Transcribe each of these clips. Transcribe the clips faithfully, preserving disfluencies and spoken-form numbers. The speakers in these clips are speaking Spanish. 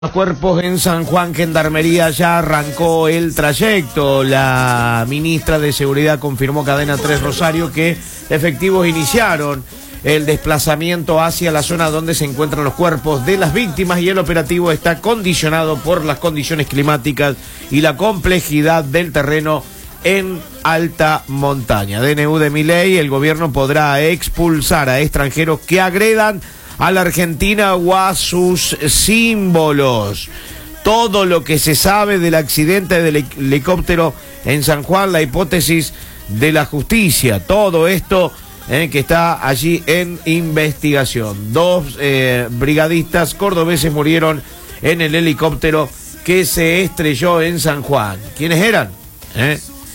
Los cuerpos en San Juan, Gendarmería ya arrancó el trayecto. La ministra de Seguridad confirmó Cadena tres Rosario que efectivos iniciaron el desplazamiento hacia la zona donde se encuentran los cuerpos de las víctimas y el operativo está condicionado por las condiciones climáticas y la complejidad del terreno en alta montaña. D N U de Milei, el gobierno podrá expulsar a extranjeros que agredan a la Argentina o a sus símbolos. Todo lo que se sabe del accidente del helicóptero en San Juan, la hipótesis de la justicia, todo esto eh, que está allí en investigación. Dos eh, brigadistas cordobeses murieron en el helicóptero que se estrelló en San Juan. ¿Quiénes eran? ¿Eh?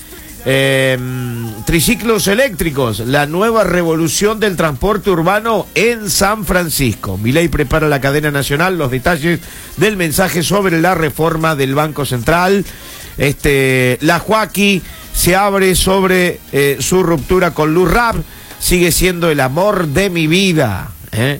Eh, triciclos eléctricos, la nueva revolución del transporte urbano en San Francisco. Milei prepara la cadena nacional, los detalles del mensaje sobre la reforma del Banco Central. Este, la Joaquí se abre sobre eh, su ruptura con Luz Rap, sigue siendo el amor de mi vida. ¿eh?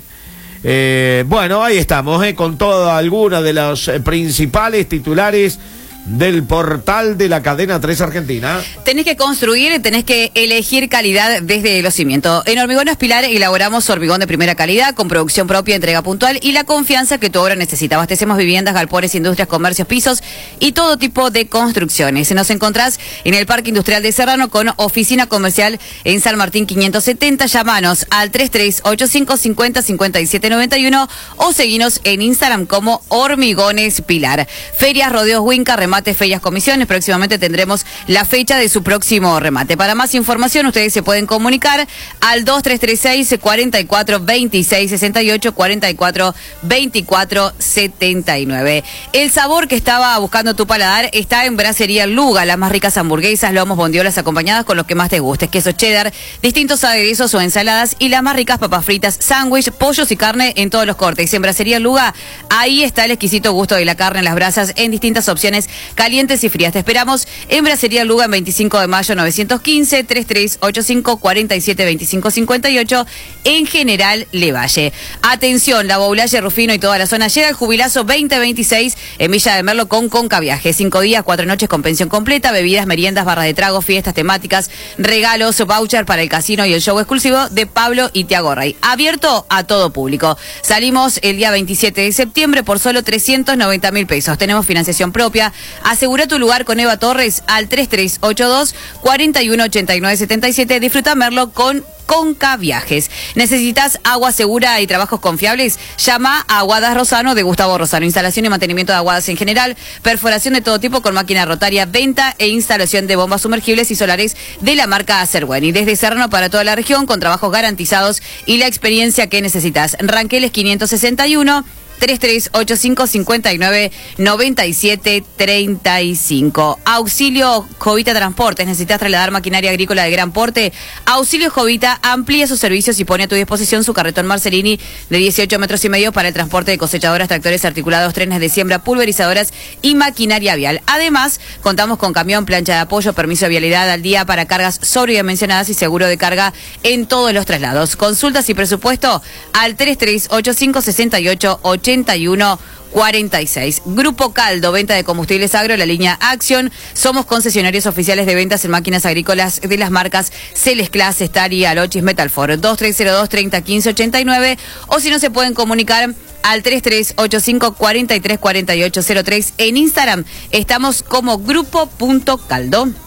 Eh, bueno, ahí estamos, eh, con toda alguna de los eh, principales titulares del portal de la Cadena tres Argentina. Tenés que construir, tenés que elegir calidad desde los cimientos. En Hormigones Pilar elaboramos hormigón de primera calidad, con producción propia, entrega puntual y la confianza que tu obra necesita. Abastecemos viviendas, galpones, industrias, comercios, pisos y todo tipo de construcciones. Nos encontrás en el Parque Industrial de Serrano con oficina comercial en San Martín quinientos setenta. Llámanos al tres tres ocho cinco cincuenta cincuenta y siete noventa y uno o seguinos en Instagram como Hormigones Pilar. Ferias, rodeos, Winca, remate ferias, comisiones. Próximamente tendremos la fecha de su próximo remate. Para más información, ustedes se pueden comunicar al dos tres tres seis, cuatro cuatro dos seis seis ocho, cuatro cuatro dos cuatro siete nueve. El sabor que estaba buscando tu paladar está en Brasería Luga. Las más ricas hamburguesas, lomos, bondiolas acompañadas con los que más te guste. Queso cheddar, distintos aderezos o ensaladas y las más ricas papas fritas, sándwich, pollos y carne en todos los cortes. En Brasería Luga, ahí está el exquisito gusto de la carne en las brasas en distintas opciones calientes y frías. Te esperamos en Brasería Luga en veinticinco de mayo novecientos quince, tres tres ocho cinco, cuatro siete dos cinco cinco ocho, en General Levalle. Atención, la Boulaye, Rufino y toda la zona. Llega el jubilazo veinte veintiséis en Villa de Merlo con Conca Viaje. Cinco días, cuatro noches con pensión completa, bebidas, meriendas, barras de trago, fiestas temáticas, regalos, voucher para el casino y el show exclusivo de Pablo y Tiago Rey. Abierto a todo público. Salimos el día veintisiete de septiembre por solo trescientos noventa mil pesos. Tenemos financiación propia. Asegura tu lugar con Eva Torres al tres tres ocho dos, cuatro uno ocho nueve siete siete. Disfruta Merlo con Conca Viajes. ¿Necesitas agua segura y trabajos confiables? Llama a Aguadas Rosano de Gustavo Rosano. Instalación y mantenimiento de aguadas en general, perforación de todo tipo con máquina rotaria, venta e instalación de bombas sumergibles y solares de la marca Acerweni. Desde Serrano para toda la región con trabajos garantizados y la experiencia que necesitas. Ranqueles quinientos sesenta y uno, tres tres ocho cinco, cinco nueve, nueve siete tres cinco. Auxilio Jovita Transportes. ¿Necesitas trasladar maquinaria agrícola de gran porte? Auxilio Jovita amplía sus servicios y pone a tu disposición su carretón Marcelini de dieciocho metros y medio para el transporte de cosechadoras, tractores articulados, trenes de siembra, pulverizadoras y maquinaria vial. Además, contamos con camión, plancha de apoyo, permiso de vialidad al día para cargas sobredimensionadas y seguro de carga en todos los traslados. Consultas y presupuesto al tres tres ocho cinco, seis ocho, ochenta y uno cuarenta y seis. Grupo Caldo, venta de combustibles agro, la línea Acción. Somos concesionarios oficiales de ventas en máquinas agrícolas de las marcas Celes Class, Stari, Alochis, Metalfor. dos tres cero dos, treinta, quince, ochenta y nueve. O si no, se pueden comunicar al tres tres ocho cinco, cuatro tres, cuatro ocho cero tres. En Instagram estamos como grupo punto caldo.